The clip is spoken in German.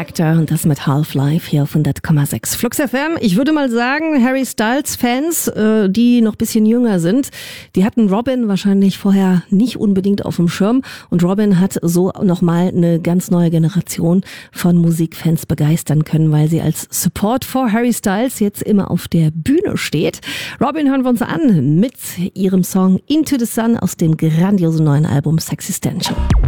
Spector und das mit Half-Life hier auf 100,6 Flux FM. Ich würde mal sagen, Harry Styles-Fans, die noch ein bisschen jünger sind, die hatten Robin wahrscheinlich vorher nicht unbedingt auf dem Schirm. Und Robin hat so nochmal eine ganz neue Generation von Musikfans begeistern können, weil sie als Support for Harry Styles jetzt immer auf der Bühne steht. Robin hören wir uns an mit ihrem Song Into the Sun aus dem grandiosen neuen Album Sexistential.